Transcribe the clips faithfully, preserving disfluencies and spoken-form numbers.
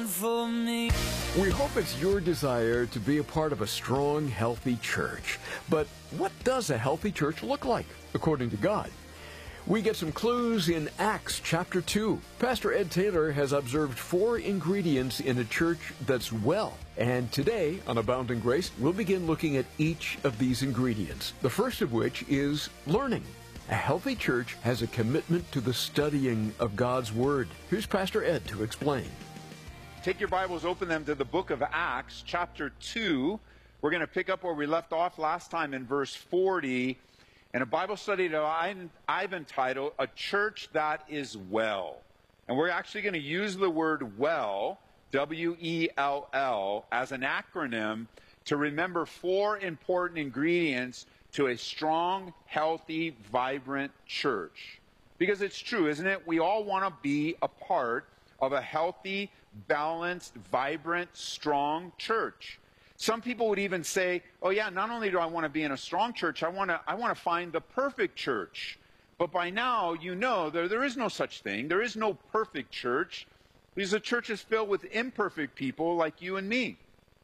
one for me. We hope it's your desire to be a part of a strong, healthy church. But what does a healthy church look like, according to God? We get some clues in Acts chapter two. Pastor Ed Taylor has observed four ingredients in a church that's well. And today, on Abounding Grace, we'll begin looking at each of these ingredients. The first of which is learning. A healthy church has a commitment to the studying of God's Word. Here's Pastor Ed to explain. Take your Bibles, open them to the book of Acts, chapter two. We're going to pick up where we left off last time in verse forty. And a Bible study that I've entitled, A Church That Is Well. And we're actually going to use the word well, W E L L, as an acronym to remember four important ingredients to a strong, healthy, vibrant church. Because it's true, isn't it? We all want to be a part of a healthy, balanced, vibrant, strong church. Some people would even say, oh yeah, not only do I want to be in a strong church, I want to I want to find the perfect church. But by now, you know, there, there is no such thing. There is no perfect church, because the church is filled with imperfect people like you and me.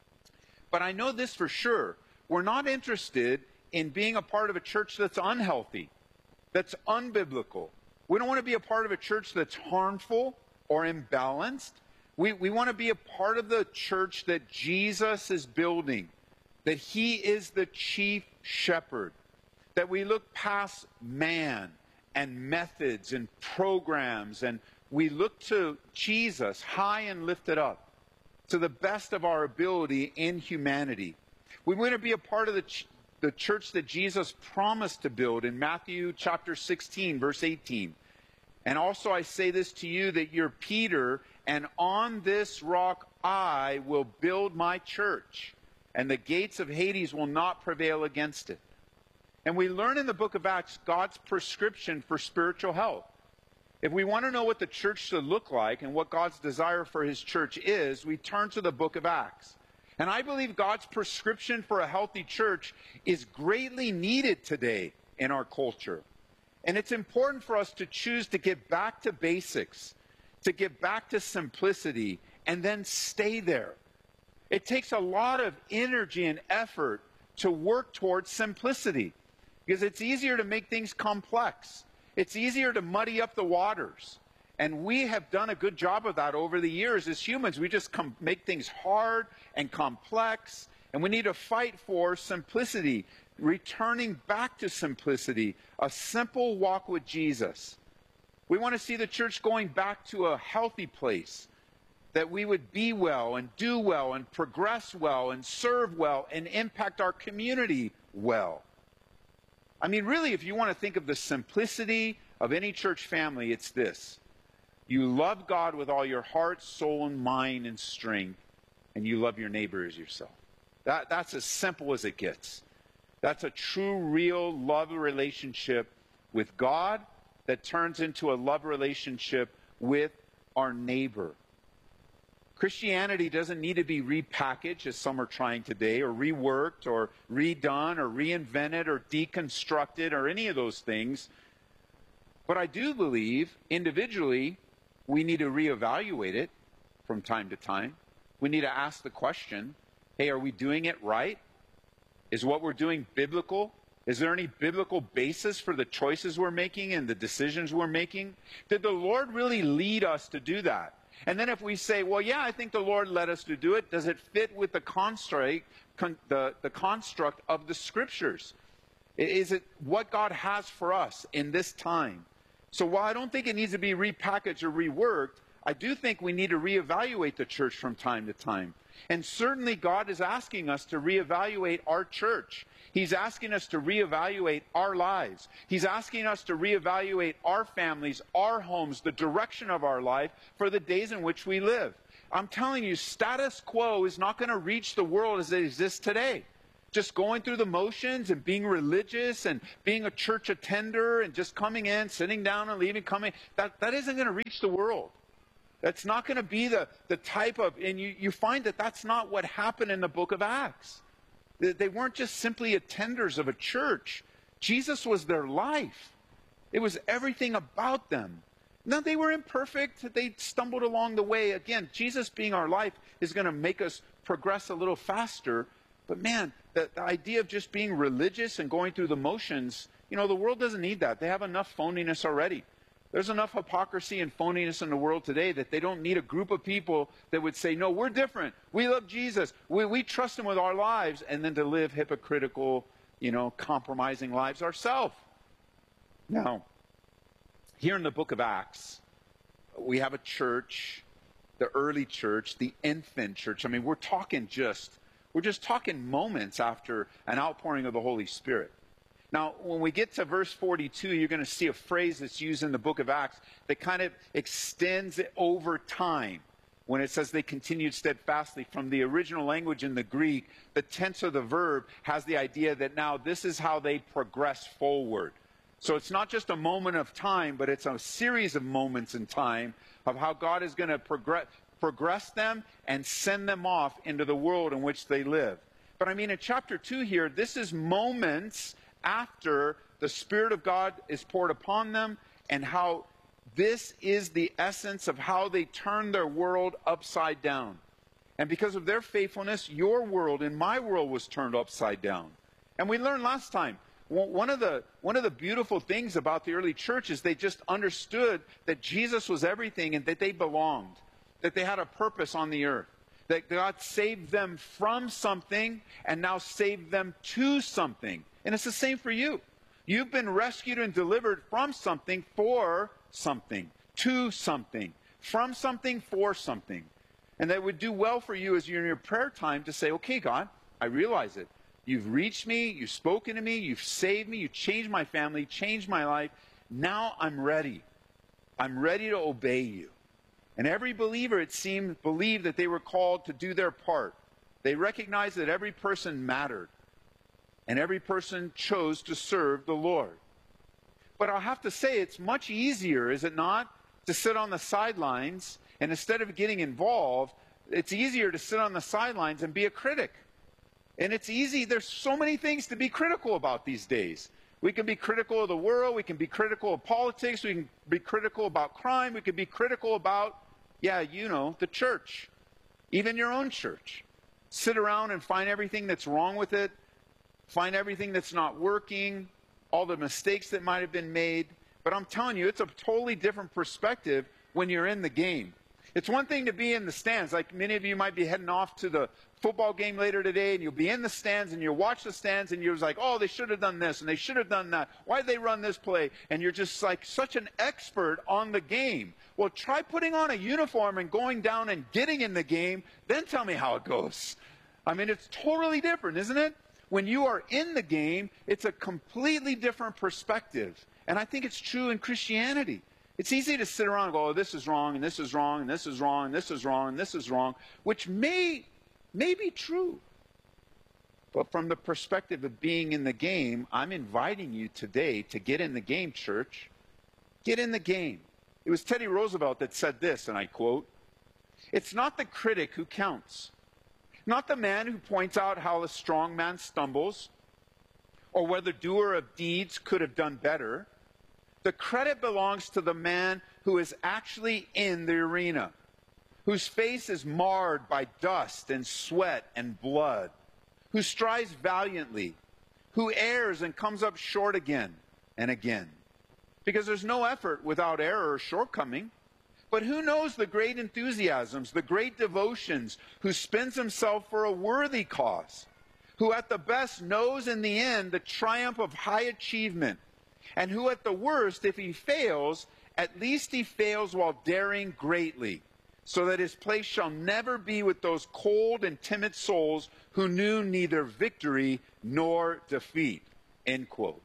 But I know this for sure. We're not interested in being a part of a church that's unhealthy, that's unbiblical. We don't want to be a part of a church that's harmful or imbalanced. We, we want to be a part of the church that Jesus is building, that he is the chief shepherd, that we look past man and methods and programs, and we look to Jesus high and lifted up to the best of our ability in humanity. We want to be a part of the, ch- the church that Jesus promised to build in Matthew chapter sixteen, verse eighteen. And also I say this to you, that you're Peter, and on this rock I will build my church, and the gates of Hades will not prevail against it. And we learn in the book of Acts God's prescription for spiritual health. If we want to know what the church should look like and what God's desire for his church is, we turn to the book of Acts. And I believe God's prescription for a healthy church is greatly needed today in our culture. And it's important for us to choose to get back to basics, to get back to simplicity, and then stay there. It takes a lot of energy and effort to work towards simplicity, because it's easier to make things complex. It's easier to muddy up the waters. And we have done a good job of that over the years as humans. We just com- make things hard and complex, and we need to fight for simplicity, returning back to simplicity, a simple walk with Jesus. We want to see the church going back to a healthy place, that we would be well and do well and progress well and serve well and impact our community well. I mean, really, if you want to think of the simplicity of any church family, it's this. You love God with all your heart, soul, and mind and strength, and you love your neighbor as yourself. That, that's as simple as it gets. That's a true, real love relationship with God that turns into a love relationship with our neighbor. Christianity doesn't need to be repackaged, as some are trying today, or reworked, or redone, or reinvented, or deconstructed, or any of those things. But I do believe, individually, we need to reevaluate it from time to time. We need to ask the question, hey, are we doing it right? Is what we're doing biblical? Is there any biblical basis for the choices we're making and the decisions we're making? Did the Lord really lead us to do that? And then if we say, well, yeah, I think the Lord led us to do it, does it fit with the construct, con- the, the construct of the Scriptures? Is it what God has for us in this time? So while I don't think it needs to be repackaged or reworked, I do think we need to reevaluate the church from time to time. And certainly God is asking us to reevaluate our church. He's asking us to reevaluate our lives. He's asking us to reevaluate our families, our homes, the direction of our life for the days in which we live. I'm telling you, status quo is not going to reach the world as it exists today. Just going through the motions and being religious and being a church attender and just coming in, sitting down and leaving, coming, that, that isn't going to reach the world. That's not going to be the, the type of, and you, you find that that's not what happened in the book of Acts. They, they weren't just simply attenders of a church. Jesus was their life. It was everything about them. No, they were imperfect. They stumbled along the way. Again, Jesus being our life is going to make us progress a little faster. But man, the, the idea of just being religious and going through the motions, you know, the world doesn't need that. They have enough phoniness already. There's enough hypocrisy and phoniness in the world today that they don't need a group of people that would say, no, we're different. We love Jesus. We, we trust him with our lives, and then to live hypocritical, you know, compromising lives ourselves. Now, here in the book of Acts, we have a church, the early church, the infant church. I mean, we're talking just, we're just talking moments after an outpouring of the Holy Spirit. Now, when we get to verse forty-two, you're going to see a phrase that's used in the book of Acts that kind of extends it over time. When it says they continued steadfastly, from the original language in the Greek, the tense of the verb has the idea that now this is how they progress forward. So it's not just a moment of time, but it's a series of moments in time of how God is going to progress, progress them and send them off into the world in which they live. But I mean, in chapter two here, this is moments after the Spirit of God is poured upon them, and how this is the essence of how they turn their world upside down. And because of their faithfulness, your world and my world was turned upside down. And we learned last time, one of the one of the beautiful things about the early church is they just understood that Jesus was everything and that they belonged, that they had a purpose on the earth, that God saved them from something and now saved them to something. And it's the same for you. You've been rescued and delivered from something for something, to something, from something for something. And that would do well for you as you're in your prayer time to say, okay, God, I realize it. You've reached me, you've spoken to me, you've saved me, you've changed my family, changed my life. Now I'm ready. I'm ready to obey you. And every believer, it seemed, believed that they were called to do their part. They recognized that every person mattered. And every person chose to serve the Lord. But I'll have to say, it's much easier, is it not, to sit on the sidelines, and instead of getting involved, it's easier to sit on the sidelines and be a critic. And it's easy, there's so many things to be critical about these days. We can be critical of the world, we can be critical of politics, we can be critical about crime, we can be critical about, yeah, you know, the church, even your own church. Sit around and find everything that's wrong with it, find everything that's not working, all the mistakes that might have been made. But I'm telling you, it's a totally different perspective when you're in the game. It's one thing to be in the stands, like many of you might be heading off to the football game later today, and you'll be in the stands, and you'll watch the stands, and you're like, oh, they should have done this, and they should have done that. Why did they run this play? And you're just like such an expert on the game. Well, try putting on a uniform and going down and getting in the game, then tell me how it goes. I mean, it's totally different, isn't it? When you are in the game, it's a completely different perspective. And I think it's true in Christianity. It's easy to sit around and go, oh, this is wrong, and this is wrong, and this is wrong, and this is wrong, and this is wrong, which may, may be true. But from the perspective of being in the game, I'm inviting you today to get in the game, church. Get in the game. It was Teddy Roosevelt that said this, and I quote, "It's not the critic who counts. Not the man who points out how a strong man stumbles, or whether doer of deeds could have done better. The credit belongs to the man who is actually in the arena, whose face is marred by dust and sweat and blood, who strives valiantly, who errs and comes up short again and again. Because there's no effort without error or shortcoming. But who knows the great enthusiasms, the great devotions, who spends himself for a worthy cause, who at the best knows in the end the triumph of high achievement, and who at the worst, if he fails, at least he fails while daring greatly, so that his place shall never be with those cold and timid souls who knew neither victory nor defeat." End quote.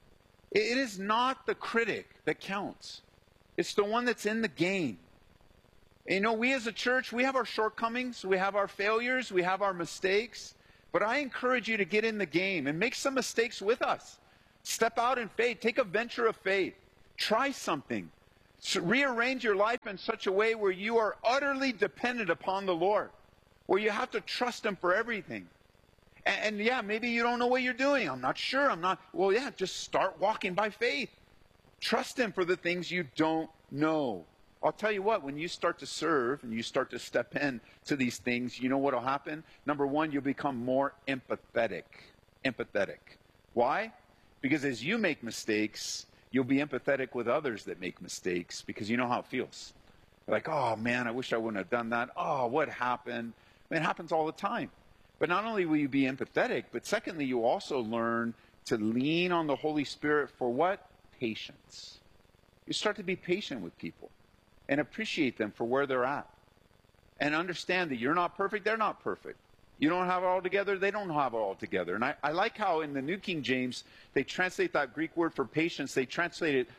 It is not the critic that counts. It's the one that's in the game. And you know, we as a church, we have our shortcomings, we have our failures, we have our mistakes. But I encourage you to get in the game and make some mistakes with us. Step out in faith. Take a venture of faith. Try something. So rearrange your life in such a way where you are utterly dependent upon the Lord, where you have to trust Him for everything. And, and yeah, maybe you don't know what you're doing. I'm not sure. I'm not. Well, yeah, just start walking by faith. Trust him for the things you don't know. I'll tell you what, when you start to serve and you start to step in to these things, you know what will happen? Number one, you'll become more empathetic. Empathetic. Why? Because as you make mistakes, you'll be empathetic with others that make mistakes because you know how it feels. Like, oh man, I wish I wouldn't have done that. Oh, what happened? I mean, it happens all the time. But not only will you be empathetic, but secondly, you also learn to lean on the Holy Spirit for what? Patience. You start to be patient with people and appreciate them for where they're at. And understand that you're not perfect, they're not perfect. You don't have it all together, they don't have it all together. And I, I like how in the New King James, they translate that Greek word for patience, they translate it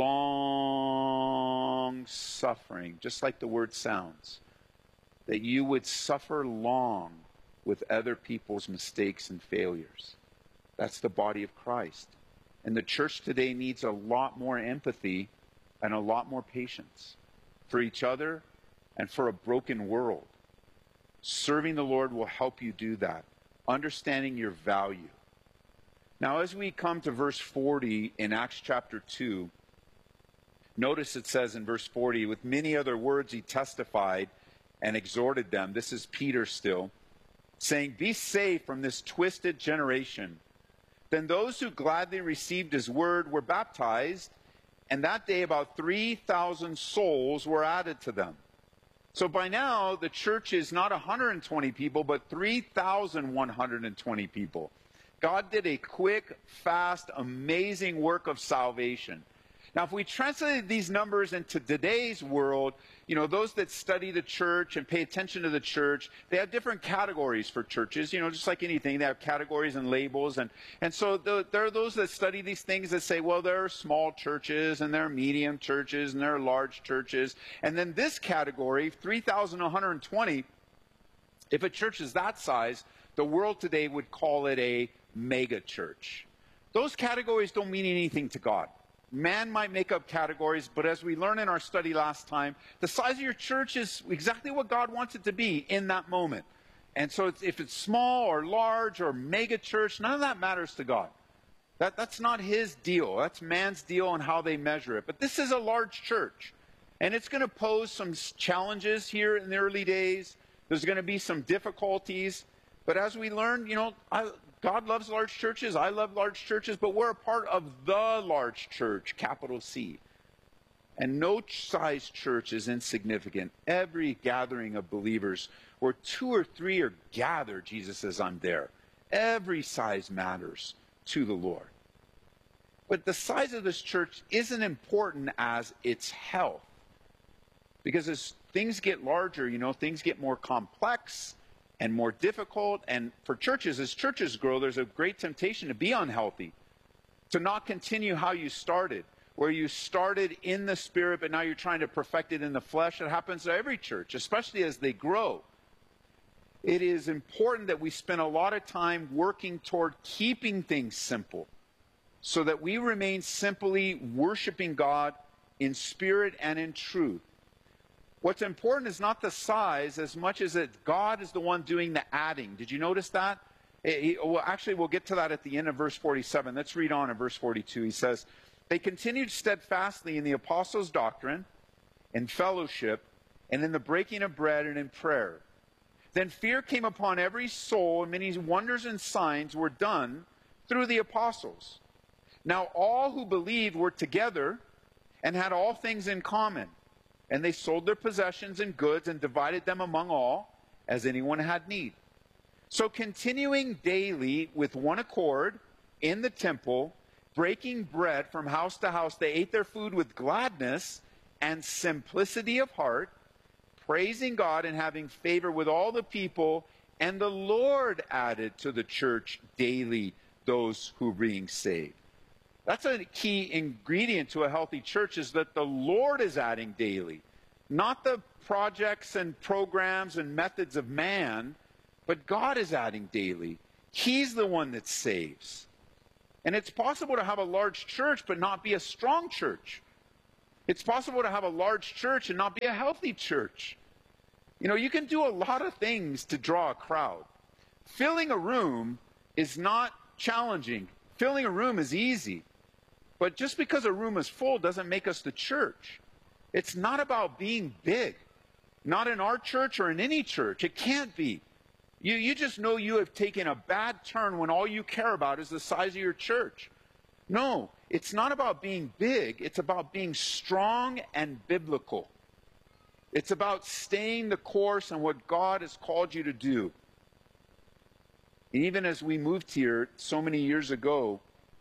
long suffering, just like the word sounds. That you would suffer long with other people's mistakes and failures. That's the body of Christ. And the church today needs a lot more empathy and a lot more patience for each other and for a broken world. Serving the Lord will help you do that. Understanding your value. Now, as we come to verse forty in Acts chapter two, notice it says in verse forty, with many other words he testified and exhorted them. This is Peter still, saying, be saved from this twisted generation. Then those who gladly received his word were baptized, and that day about three thousand souls were added to them. So by now, the church is not one hundred twenty people, but three thousand one hundred twenty people. God did a quick, fast, amazing work of salvation. Now, if we translated these numbers into today's world, you know, those that study the church and pay attention to the church, they have different categories for churches, you know, just like anything. They have categories and labels. And, and so the, there are those that study these things that say, well, there are small churches, and there are medium churches, and there are large churches. And then this category, three thousand one hundred twenty, if a church is that size, the world today would call it a mega church. Those categories don't mean anything to God. Man might make up categories, but as we learned in our study last time, the size of your church is exactly what God wants it to be in that moment. And so it's, if it's small or large or mega church, none of that matters to God. That, that's not his deal. That's man's deal on how they measure it. But this is a large church, and it's going to pose some challenges here in the early days. There's going to be some difficulties. But as we learn, you know, I, God loves large churches. I love large churches, but we're a part of the large church, capital C. And no size church is insignificant. Every gathering of believers where two or three are gathered, Jesus says, I'm there. Every size matters to the Lord. But the size of this church isn't important as its health. Because as things get larger, you know, things get more complex and more difficult. And for churches, as churches grow, there's a great temptation to be unhealthy, to not continue how you started, where you started in the Spirit, but now you're trying to perfect it in the flesh. It happens to every church, especially as they grow. It is important that we spend a lot of time working toward keeping things simple so that we remain simply worshiping God in spirit and in truth. What's important is not the size as much as that God is the one doing the adding. Did you notice that? He, well, actually, we'll get to that at the end of verse forty-seven. Let's read on in verse forty-two. He says, they continued steadfastly in the apostles' doctrine, in fellowship, and in the breaking of bread and in prayer. Then fear came upon every soul, and many wonders and signs were done through the apostles. Now all who believed were together and had all things in common. And they sold their possessions and goods and divided them among all, as anyone had need. So continuing daily with one accord in the temple, breaking bread from house to house, they ate their food with gladness and simplicity of heart, praising God and having favor with all the people. And the Lord added to the church daily those who were being saved. That's a key ingredient to a healthy church, is that the Lord is adding daily. Not the projects and programs and methods of man, but God is adding daily. He's the one that saves. And it's possible to have a large church but not be a strong church. It's possible to have a large church and not be a healthy church. You know, you can do a lot of things to draw a crowd. Filling a room is not challenging. Filling a room is easy. But just because a room is full doesn't make us the church. It's not about being big. Not in our church or in any church. It can't be. You, you just know you have taken a bad turn when all you care about is the size of your church. No, it's not about being big. It's about being strong and biblical. It's about staying the course on what God has called you to do. And even as we moved here so many years ago,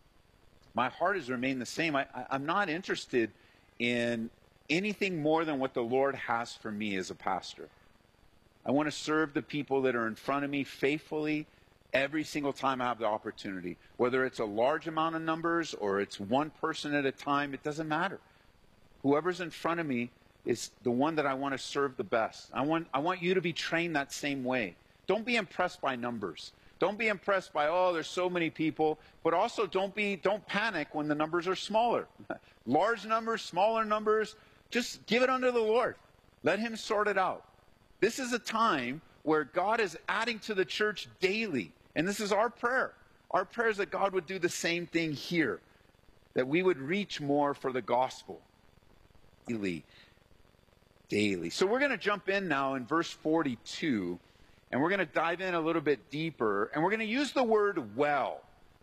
my heart has remained the same. I, I, I'm not interested in anything more than what the Lord has for me as a pastor. I want to serve the people that are in front of me faithfully every single time I have the opportunity. Whether it's a large amount of numbers or it's one person at a time, it doesn't matter. Whoever's in front of me is the one that I want to serve the best. I want, I want you to be trained that same way. Don't be impressed by numbers. Don't be impressed by, oh, there's so many people. But also don't be, don't panic when the numbers are smaller. Large numbers, smaller numbers, just give it unto the Lord. Let him sort it out. This is a time where God is adding to the church daily. And this is our prayer. Our prayer is that God would do the same thing here. That we would reach more for the gospel. Daily. Daily. So we're going to jump in now in verse forty-two. And we're going to dive in a little bit deeper. And we're going to use the word well.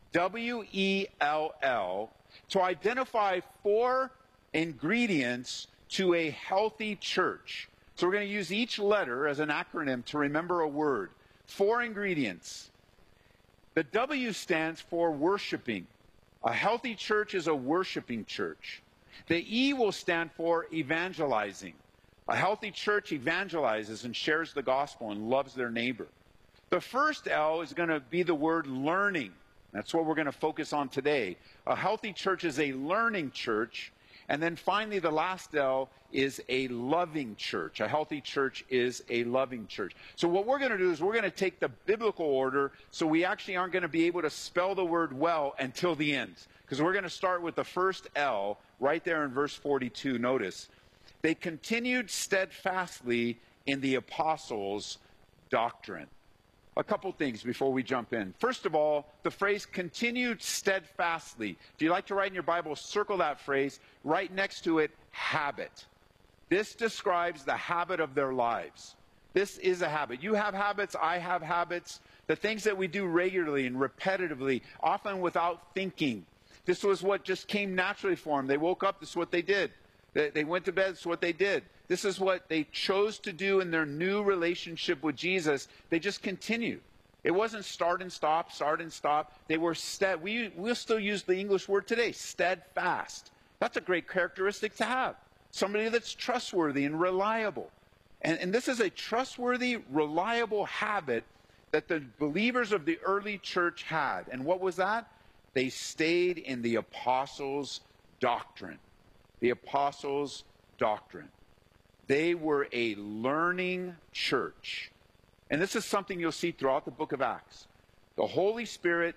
W E L L. To identify four ingredients to a healthy church. So we're going to use each letter as an acronym to remember a word. Four ingredients. The W stands for worshiping. A healthy church is a worshiping church. The E will stand for evangelizing. A healthy church evangelizes and shares the gospel and loves their neighbor. The first L is going to be the word learning. That's what we're going to focus on today. A healthy church is a learning church. And then finally, the last L is a loving church. A healthy church is a loving church. So what we're going to do is we're going to take the biblical order, so we actually aren't going to be able to spell the word well until the end. Because we're going to start with the first L right there in verse forty-two. Notice, they continued steadfastly in the apostles' doctrine. A couple things before we jump in. First of all, the phrase continued steadfastly. If you like to write in your Bible, circle that phrase. Right next to it, habit. This describes the habit of their lives. This is a habit. You have habits, I have habits. The things that we do regularly and repetitively, often without thinking. This was what just came naturally for them. They woke up, this is what they did. They, they went to bed, this is what they did. This is what they chose to do in their new relationship with Jesus. They just continued. It wasn't start and stop, start and stop. They were stead. We, we'll still use the English word today, steadfast. That's a great characteristic to have. Somebody that's trustworthy and reliable. And, and this is a trustworthy, reliable habit that the believers of the early church had. And what was that? They stayed in the apostles' doctrine. The apostles' doctrine. They were a learning church. And this is something you'll see throughout the book of Acts. The Holy Spirit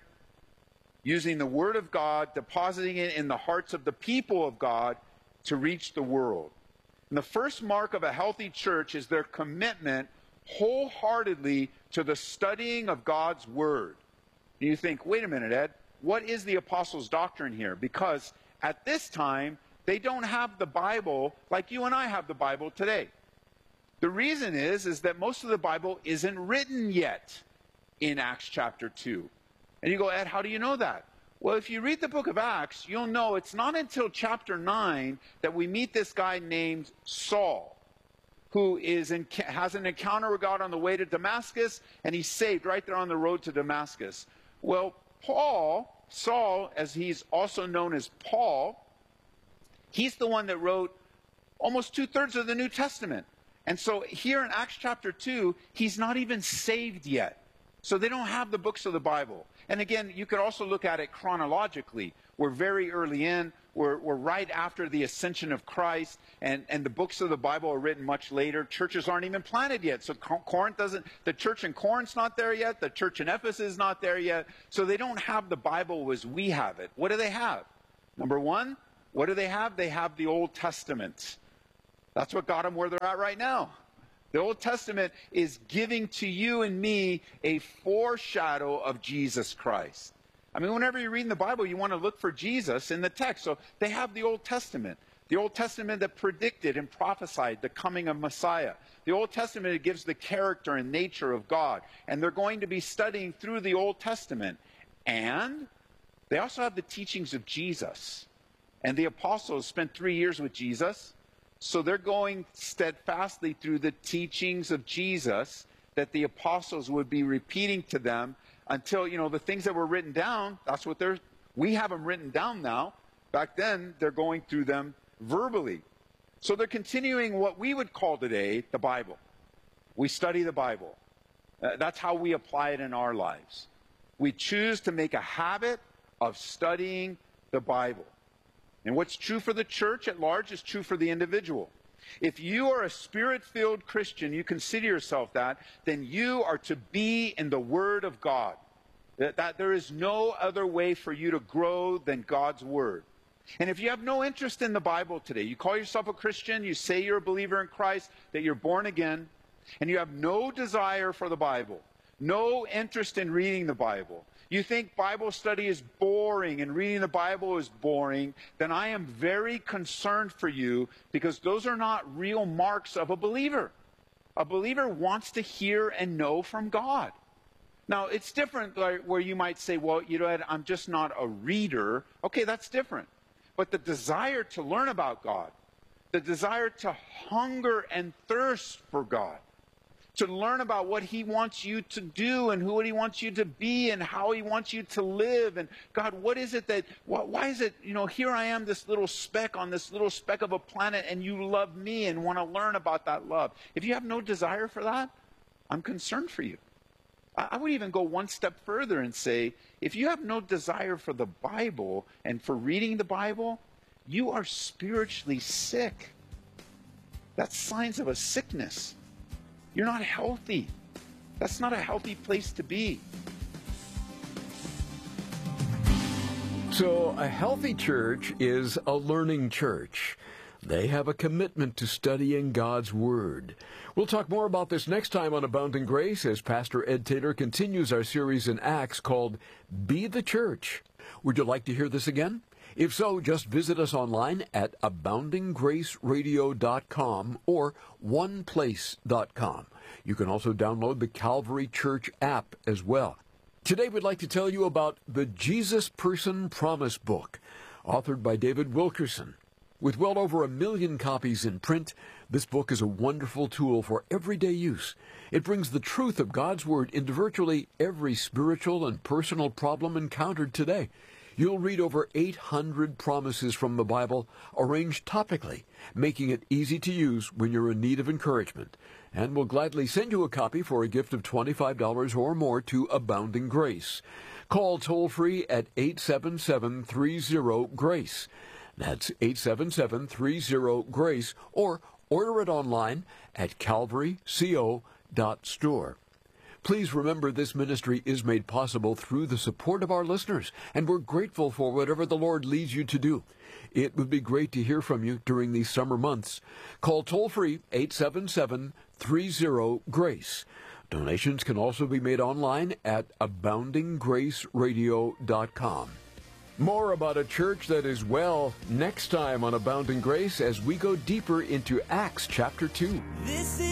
using the Word of God, depositing it in the hearts of the people of God to reach the world. And the first mark of a healthy church is their commitment wholeheartedly to the studying of God's Word. And you think, wait a minute, Ed, what is the apostles' doctrine here? Because at this time, they don't have the Bible like you and I have the Bible today. The reason is, is that most of the Bible isn't written yet in Acts chapter two. And you go, Ed, how do you know that? Well, if you read the book of Acts, you'll know it's not until chapter nine that we meet this guy named Saul, who is in, has an encounter with God on the way to Damascus, and he's saved right there on the road to Damascus. Well, Paul, Saul, as he's also known as Paul, he's the one that wrote almost two-thirds of the New Testament. And so here in Acts chapter two, he's not even saved yet. So they don't have the books of the Bible. And again, you could also look at it chronologically. We're very early in. We're, we're right after the ascension of Christ. And, and the books of the Bible are written much later. Churches aren't even planted yet. So Corinth doesn't, the church in Corinth's not there yet. The church in Ephesus is not there yet. So they don't have the Bible as we have it. What do they have? Number one, what do they have? They have the Old Testament. That's what got them where they're at right now. The Old Testament is giving to you and me a foreshadow of Jesus Christ. I mean, whenever you read in the Bible, you want to look for Jesus in the text. So they have the Old Testament. The Old Testament that predicted and prophesied the coming of Messiah. The Old Testament that gives the character and nature of God. And they're going to be studying through the Old Testament. And they also have the teachings of Jesus. And the apostles spent three years with Jesus. So they're going steadfastly through the teachings of Jesus that the apostles would be repeating to them until, you know, the things that were written down, that's what they're, we have them written down now. Back then, they're going through them verbally. So they're continuing what we would call today the Bible. We study the Bible. Uh, that's how we apply it in our lives. We choose to make a habit of studying the Bible. And what's true for the church at large is true for the individual. If you are a Spirit-filled Christian, you consider yourself that, then you are to be in the Word of God. That, that there is no other way for you to grow than God's Word. And if you have no interest in the Bible today, you call yourself a Christian, you say you're a believer in Christ, that you're born again, and you have no desire for the Bible, no interest in reading the Bible, you think Bible study is boring and reading the Bible is boring, then I am very concerned for you, because those are not real marks of a believer. A believer wants to hear and know from God. Now, it's different like, where you might say, well, you know, I'm just not a reader. Okay, that's different. But the desire to learn about God, the desire to hunger and thirst for God, to learn about what He wants you to do and who He wants you to be and how He wants you to live. And God, what is it that, why is it, you know, here I am, this little speck on this little speck of a planet, and you love me and want to learn about that love. If you have no desire for that, I'm concerned for you. I would even go one step further and say, if you have no desire for the Bible and for reading the Bible, you are spiritually sick. That's signs of a sickness. You're not healthy. That's not a healthy place to be. So a healthy church is a learning church. They have a commitment to studying God's Word. We'll talk more about this next time on Abounding Grace as Pastor Ed Taylor continues our series in Acts called Be the Church. Would you like to hear this again? If so, just visit us online at abounding grace radio dot com or one place dot com. You can also download the Calvary Church app as well. Today we'd like to tell you about the Jesus Person Promise Book, authored by David Wilkerson. With well over a million copies in print, this book is a wonderful tool for everyday use. It brings the truth of God's Word into virtually every spiritual and personal problem encountered today. You'll read over eight hundred promises from the Bible, arranged topically, making it easy to use when you're in need of encouragement. And we'll gladly send you a copy for a gift of twenty-five dollars or more to Abounding Grace. Call toll-free at eight seven seven, three zero, GRACE. That's eight seven seven, three zero, GRACE, or order it online at calvary co dot store. Please remember this ministry is made possible through the support of our listeners, and we're grateful for whatever the Lord leads you to do. It would be great to hear from you during these summer months. Call toll-free eight seven seven, three zero, GRACE. Donations can also be made online at abounding grace radio dot com. More about a church that is well next time on Abounding Grace as we go deeper into Acts chapter two. This is